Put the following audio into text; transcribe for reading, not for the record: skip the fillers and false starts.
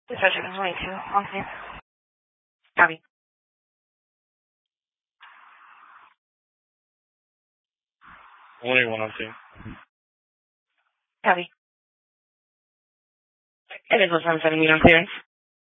Dispatcher 22, on scene. Copy. 181 on scene. Copy. It is 170 on clearance.